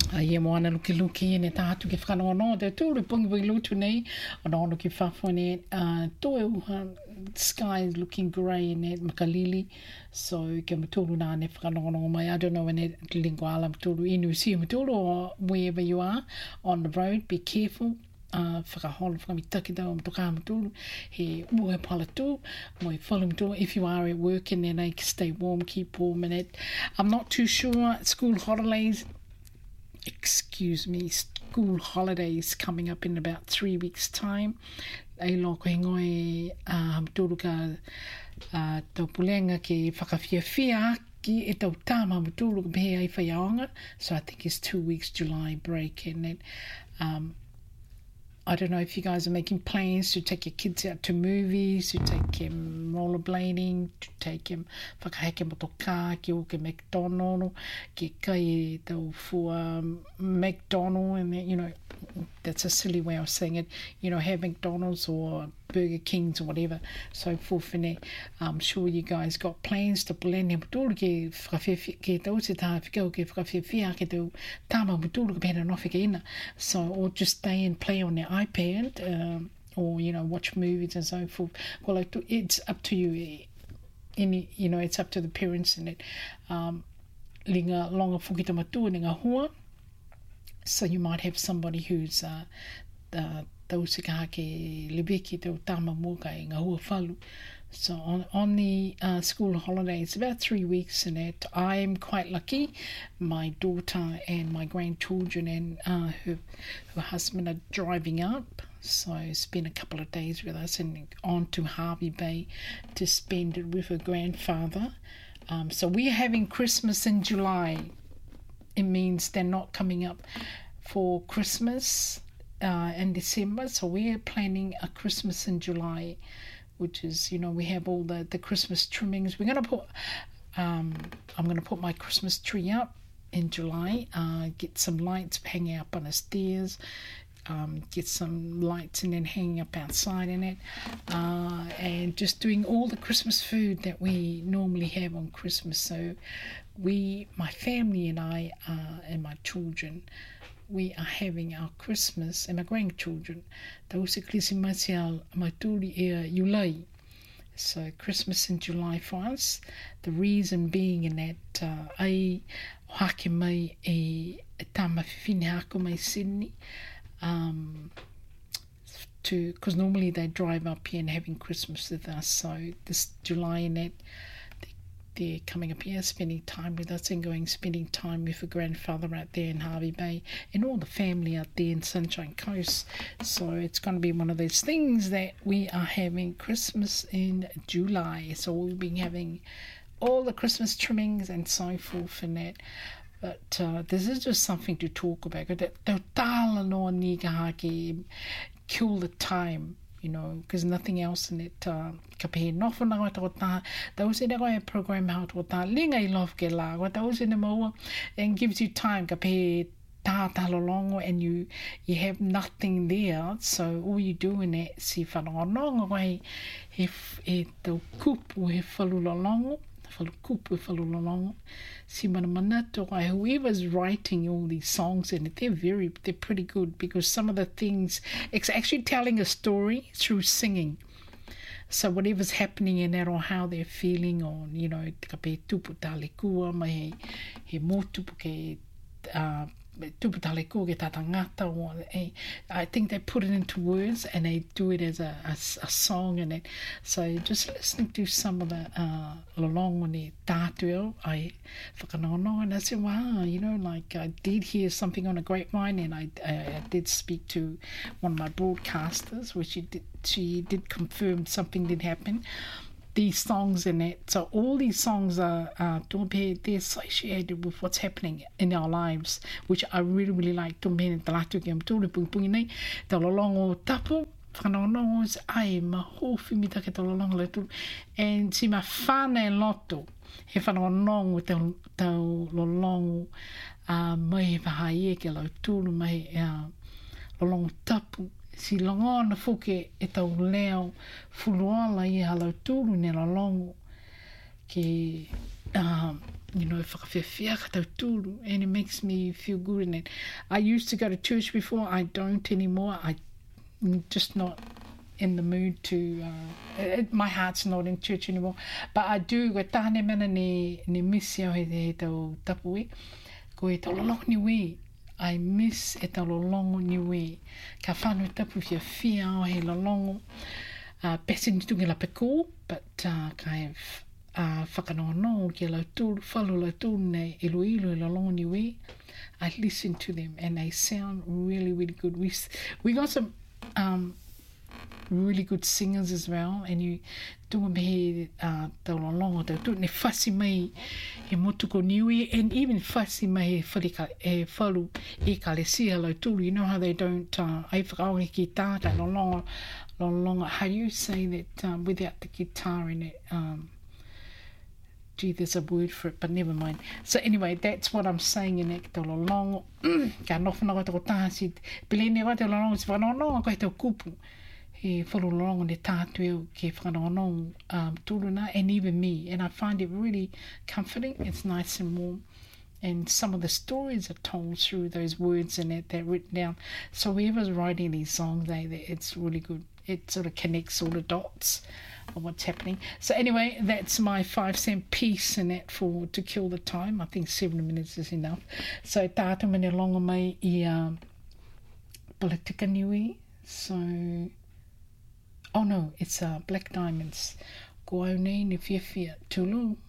Ia moana luki ne tātu ke whanonga te tūru pungi pungi lutu nei o nono ki whawhoi ne toe uha sky is looking grey ne makalili so ke matulu nā ne whanonga mai I don't know when it lingua ala matulu inu si matulu or wherever you are on the road be careful whakaholo whakamitaki tau am toka matulu he ue palatu mo e whalu matulu if you are at work and then stay warm keep warm in it I'm not too sure school holidays school holidays coming up in about 3 weeks' time. Ei loko hingoi mturu ka tau pulenga ke whakawhiawhia ki e tau tāma mturu ka pehe ai whaiaonga. So I think it's 2 weeks July break and then I don't know if you guys are making plans to take your kids out to movies, to take them rollerblading, to take them whakaheke motoka, ki o ke McDonald, ki kai tau for McDonald, and you know, that's a silly way of saying it, you know, have McDonald's or Burger Kings or whatever, so forth in it. I'm sure you guys got plans to blend him to ke whakawhiawhia, ke tau se tā whikau ke whakawhiawhia ke tau tāma mutulu ke pēra nofi ke ina. So, or just stay and play on their iPad, or, you know, watch movies and so forth. Well, it's up to you. You know, it's up to the parents in it. Linga longa whuki tamatua ninga hua. So you might have somebody who's tausi ka ke lebeki te o tama moka i ngā hua whalu. So on the school holidays, about 3 weeks in it, I'm quite lucky. My daughter and my grandchildren and her husband are driving up. So spend a couple of days with us and on to Harvey Bay to spend it with her grandfather. So we're having Christmas in July. It means they're not coming up for Christmas in December. So we're planning a Christmas in July, which is, you know, we have all the Christmas trimmings. We're going to put, I'm going to put my Christmas tree up in July, get some lights hanging up on the stairs, get some lights and then hanging up outside in it, and just doing all the Christmas food that we normally have on Christmas. So my family and I, and my children, we are having our Christmas, and my grandchildren, those Christmas July. So Christmas in July for us. The reason being in that ai hake mai e tama whiwhine hako mai Sydney, because normally they drive up here and having Christmas with us. So this July in that, they're coming up here, spending time with us and spending time with a grandfather out there in Harvey Bay and all the family out there in Sunshine Coast. So it's going to be one of those things that we are having Christmas in July. So we'll be having all the Christmas trimmings and so forth and that. But this is just something to talk about. Kill the time. You know, because nothing else in it. Ka pehe nofo na tō tā, tau se ne koe program hao tō tā, linga I love ke la, wa tau se ne maua, and gives you time, ka pehe tā talolongo, and you have nothing there, so all you do in it, si whanonga koe, he tau kupu he whalulolongo, si mana to whoever's writing all these songs in it, they're pretty good, because some of the things, it's actually telling a story through singing. So whatever's happening in it or how they're feeling, or, you know, ka pe tupu tale kua, mai he motupu ke tupu tale kua ke tatangata, or I think they put it into words and they do it as a song in it. So just listening to some of the lolongo ne tātua, I whakanono, and I said, wow, you know, like I did hear something on a grapevine, and I did speak to one of my broadcasters, which she did confirm something did happen. These songs in it, so all these songs are they're associated with what's happening in our lives, which I really, really like. Tōmene talatu ki am tōre pungi nei, te lolongo tapu, whanongo is ai mahofi mita ke te lolongo le tūru, and si ma whāne loto, he whanongo te lolongo, mai wahai e ke lau tūru, mai lolongo tapu, si longona fuke e tau leo fuluala I halau tūru ne lolongo ke whakawhiawhia ka tauturu, and it makes me feel good in it. I used to go to church before. I don't anymore. I'm just not in the mood to, my heart's not in church anymore. But I do, ko tāne mana ne misi au he tau tapu e, ko e tau lolongo ni we. I miss e tau lolongo ni we. Ka whanau tapu whiawhia au he lolongo. Pese ni tungi la peko, but kind of whakanono ki lau tūru, whalu lau tūru nei iloilo e lolongo ni we. I listen to them and they sound really, really good. We got some really good singers as well, and you tunga me tau lolongo tau tūru ne whasi mai he motuko niui, and even whasi mai he whalu e kalesia lau tūru. You know how they don't ai whakaongi ki tātai lolonga. How do you say that without the guitar in it? Gee, there's a word for it, but never mind. So anyway, that's what I'm saying in it. Te lolongo, ka nofana ko te tāsi. Pilene ko te lolongo, se whanononga ko he tau kupu. He whalolongo ne tātu eo ke whanononga tūruna, and even me. And I find it really comforting. It's nice and warm. And some of the stories are told through those words in it that are written down. So whoever's writing these songs, it's really good. It sort of connects all the dots of what's happening. So anyway, that's my 5-cent piece in that for to kill the time. I think 7 minutes is enough. So tātou mene longa mai I Politika Niui. So, oh no, it's Black Diamonds. Ko au nei ne whiawhia tulu.